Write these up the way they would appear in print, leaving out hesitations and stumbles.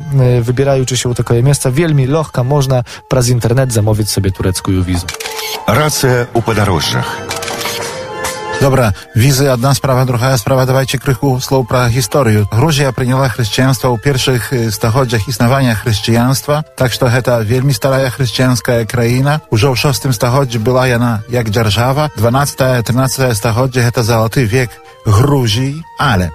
wybieraючи się у таке miejsce, вельми легко можна праз інтернет замовити собі туrecką wizę. Racja u podорожжах. Dobra, wizy одна справа, другая справа. Давайте крыху слов про историю. Грузия приняла христианство у pierwszych стагоддзях існавання християнства, так что это вельми старая християнская країна. Уже в 6 стагоддзі была яна як держава. 12-13 стагоддзі это золоты век Грузии, але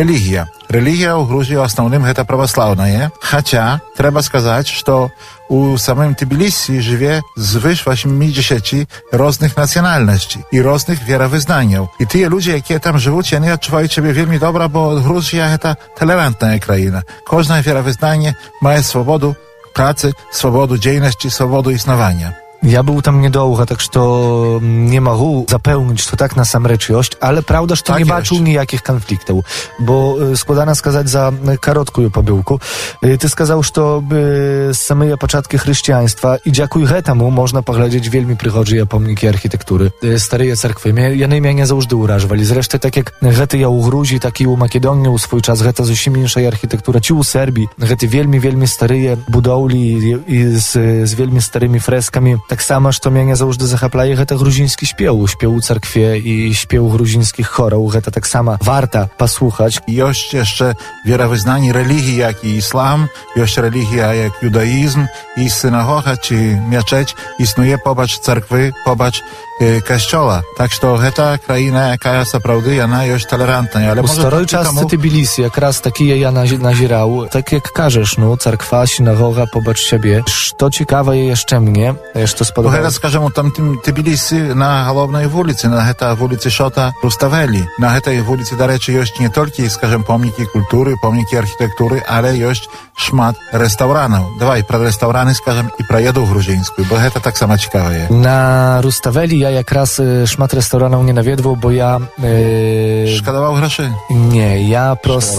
Релігія у Грузії основним гэта православная, хотя треба сказать, что у самym Тбилиси живе звыш 80 różnych nacjonalności i różnych wierowyznaniów. I te ludzie, jakie tam żyją, oni odczuwają siebie wielmi dobra, bo Gruzja to tolerantna kraina. Każde wierowyznanie ma swobodę pracy, swobodę działalności, swobodę istnienia. Я быў там недоўга, так што не магу запэўніць, што так насамрэч ёсць, але праўда, што не бачыў ніякіх канфліктаў, бо складана сказаць за кароткую пабыўку. Ты сказаў, што самыя пачаткі хрысціянства, і дзякуй гэтаму можна паглядзець вельмі прыгожыя помнікі архітэктуры. Старыя царквы, яны мяне заўжды ўражвалі. Зрэшты, так як гэтыя ў Грузіі, так і ў Македоніі ў свой час, гэта зусім іншая архітэктура, ці ў Сербіі. Гэты вельмі старыя будоўлі і з вельмі старымі фрэскамі. Так само, што мяне заўжды захапляе, гэта грузінскі спеў у царкве і спеў грузінскіх хораў. Гэта таксама варта паслухаць. Ёсць яшчэ веравызнанні рэлігіі, як і іслам, ёсць рэлігія як юдаізм, і сінагога ці мячэць існуе побач царквы, побач касцёла. Так што гэта краіна, якая сапраўды яна ёсць талерантная. У старой частцы Тбілісі якраз такія я назіраў. Так як кажаш, царква, сінагога побач сябе. Што цікавае яшчэ мне, што сподобалося. Teraz скажем, там Тбилиси на головной улице, на этой улице Шота Руставели. На этой улице, до речі, есть не только, скажем, помники культуры, помники архитектуры, але есть шмат ресторанов. Давай про рестораны скажем и про еду грузинскую, бо это так само цікаве. На Руставели я якраз шмат ресторанов не наведваў, бо я... Шкадаваў грошы? Не, я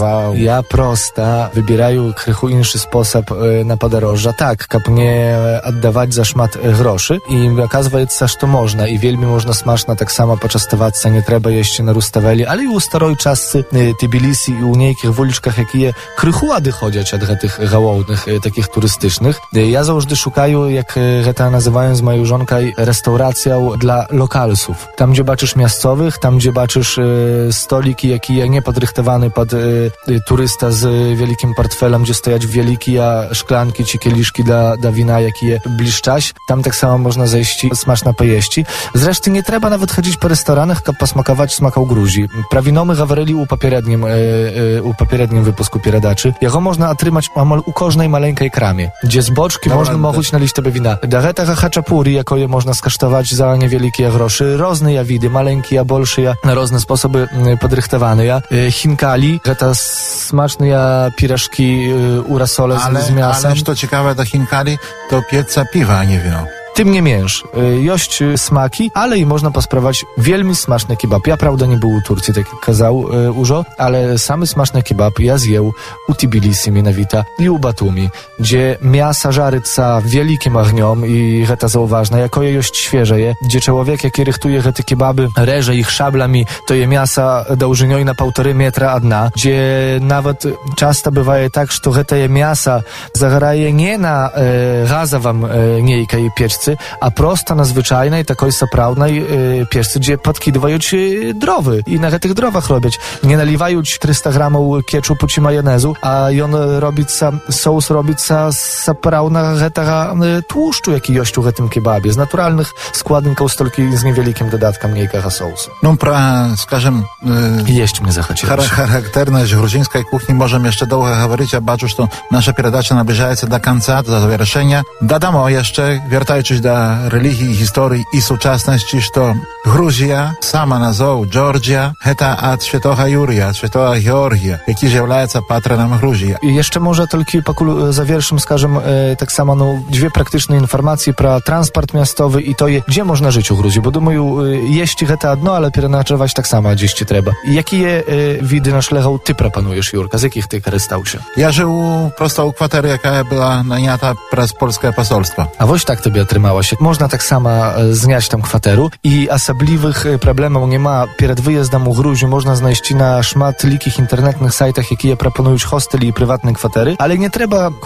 просто выбираю крыху іншы спосаб на падарожжа. Так, каб не аддаваць за шмат грошы. І аказваецца, што можна, і вельмі можна смачна таксама пачаставацца, не трэба яшчэ на Руставелі, але і ў старой частцы Тбілісі і ў нейкіх вулічках, якія крыху адыходзяць ад гэтых галоўных, такіх турыстычных. Я заўжды шукаю, як гэта называем з маёй жонкай, рэстаўрацыяў для локалсów. Там, дзе бачыш мясцовых, там, дзе бачыш столікі, якія не падрыхтаваны пад турыста з вялікім партфелем, дзе стаяць вялікія шкланкі ці kieliszki dla wina, jakie bliszczać. Tam tak samo można zejść i smaczna pojeść. Zresztą nie trzeba nawet chodzić po restoranach, aby posmakować smakał Gruzji. Prawino my gawaryli u poprzednim wypusku Pieradaczy. Jego można otrzymać u każdej maleńkiej kramie, gdzie z boczki można mogć nalić tebe wina. Dageta haczapuri, jako je można skasztować za niewielkie groszy. Różne jawidy, maleńkie, a bolsze, na różne sposoby podrychtowane. Chinkali, geta smaczne piraszki u rasole z miasem. Ale co ciekawe do Chinkali, to pieca piwa, a nie wino. Tym nie męż. Jość smaki, ale i można posprawać wielmi smaczny kebab. Ja prawda nie był u Turcji, tak jak kazał Użo, ale samy smaczny kebab ja zjeł u Tbilisi mianowita i u Batumi, gdzie mięsa żaryca wielkim ogniom i to zauważne, jako je jość świeże je, gdzie człowiek jak rychtuje te kebaby, reże ich szablami, to je mięsa dłużynio na 1,5 metra a dna, gdzie nawet często bywa tak, że te mięsa zagaraje nie na gazowym niejkej pieczce, a prosto na zwyczajnej, takiej saprawnej pieczce, gdzie podkidają drowy i na tych drowach robić. Nie naliwają 300 gramów ketchupu czy majonezu, a on sos robić z saprawnego tłuszczu, jaki jest w tym kebabie, z naturalnych składników, tylko z niewielkim dodatkiem niejkiego sosu. No, скажем, jeść mnie захотелось. Charakterność gruzińskiej kuchni możemy jeszcze długo mówić, a baczę, że nasza передача nabliża się do końca, do zawieszenia. Dodamy jeszcze, wracając do religii, historii i współczesności, że Gruzja, sama nazwa Georgia, to od świętego Jurija, od świętego Georgia, jaki jest patronem Gruzji. I jeszcze może tylko zawierszym, skażem, tak samo dwie praktyczne informacje pro transport miastowy i to, gdzie można żyć u Gruzji, bo думаю, jeść to jedno, ale переночевать tak samo gdzieś ci trzeba. Jakie widy na szlechą ty proponujesz, Jurka? Z jakich ty korzystał się? Ja żył prosto u kwatery, jaka była najęta przez polskie posolstwo. A właśnie tak tobie otrzymało się. Można tak samo znieść tam kwateru i osobliwych problemów nie ma. Przed wyjazdem u Gruzji można znaleźć na szmat likich internetnych sajtach, jakie proponują hosteli i prywatne kwatery, ale nie trzeba